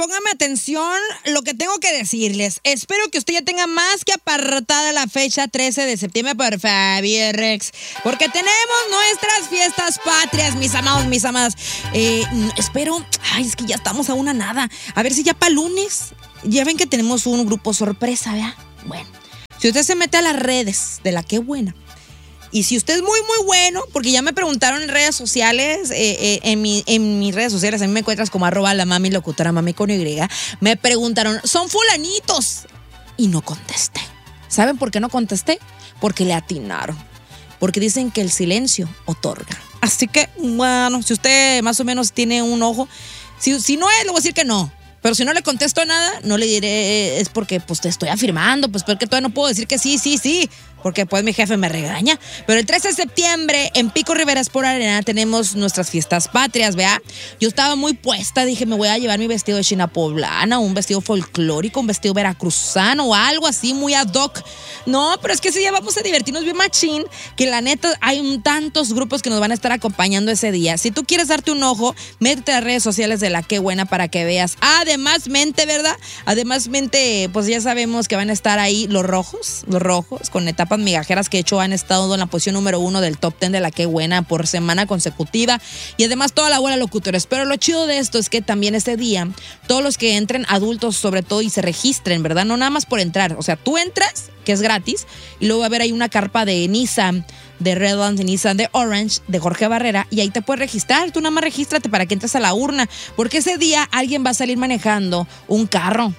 póngame atención lo que tengo que decirles. Espero que usted ya tenga más que apartada la fecha 13 de septiembre, por favor, Rex. Porque tenemos nuestras fiestas patrias, mis amados, mis amadas. Espero, es que ya estamos a una nada. A ver si ya para lunes, ya ven que tenemos un grupo sorpresa, ¿verdad? Bueno, si usted se mete a las redes de La Qué Buena, y si usted es muy, muy bueno, porque ya me preguntaron en redes sociales, en mis redes sociales, a mí me encuentras como @lamamilocutora, mami con Y, me preguntaron, ¿son fulanitos? Y no contesté. ¿Saben por qué no contesté? Porque le atinaron. Porque dicen que el silencio otorga. Así que, bueno, si usted más o menos tiene un ojo, si no es, le voy a decir que no. Pero si no le contesto nada, no le diré, es porque pues te estoy afirmando, pues porque todavía no puedo decir que sí, porque pues mi jefe me regaña. Pero el 13 de septiembre en Pico Rivera Sport Arena tenemos nuestras fiestas patrias, ¿vea? Yo estaba muy puesta, dije, me voy a llevar mi vestido de china poblana, un vestido folclórico, un vestido veracruzano o algo así muy ad hoc. No, pero es que ese día vamos a divertirnos bien machín, que la neta hay tantos grupos que nos van a estar acompañando ese día. Si tú quieres darte un ojo, métete a las redes sociales de La Qué Buena para que veas. ¿Verdad? Además, pues ya sabemos que van a estar ahí los rojos, con etapas migajeras que de hecho han estado en la posición número 1 del top 10 de La Qué Buena por semana consecutiva, y además toda la buena locutores. Pero lo chido de esto es que también ese día, todos los que entren, adultos sobre todo, y se registren, ¿verdad? No nada más por entrar, o sea, tú entras, que es gratis, y luego va a haber ahí una carpa de Nissan, de Redlands, de Nissan, de Orange, de Jorge Barrera, y ahí te puedes registrar. Tú nada más regístrate para que entres a la urna, porque ese día alguien va a salir manejando un carro,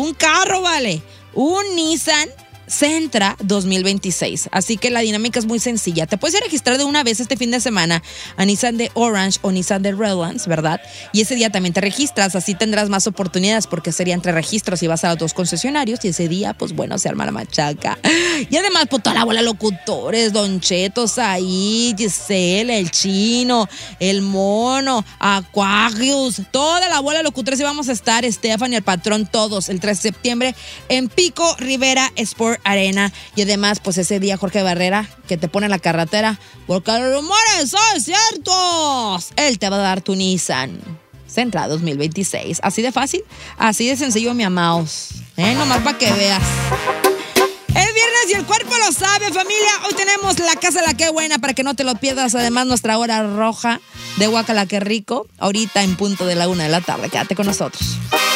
vale, un Nissan Sentra 2026. Así que la dinámica es muy sencilla. Te puedes registrar de una vez este fin de semana a Nissan de Orange o Nissan de Redlands, ¿verdad? Y ese día también te registras, así tendrás más oportunidades, porque sería entre registros y vas a los dos concesionarios, y ese día, pues bueno, se arma la machaca. Y además, pues toda la bola de locutores, Don Cheto, Said, Giselle, el Chino, el Mono, Aquarius, toda la bola de locutores, y vamos a estar, Stephanie, el patrón, todos, el 3 de septiembre en Pico Rivera Sport Arena. Y además, pues ese día Jorge Barrera, que te pone en la carretera, porque los rumores son ciertos, él te va a dar tu Nissan Sentra 2026. Así de fácil, así de sencillo, mi amaos. Nomás para que veas. Es viernes y el cuerpo lo sabe, familia. Hoy tenemos la casa La Qué Buena para que no te lo pierdas. Además, nuestra hora roja de Guacala Qué Rico, ahorita en punto de la 1 de la tarde. Quédate con nosotros.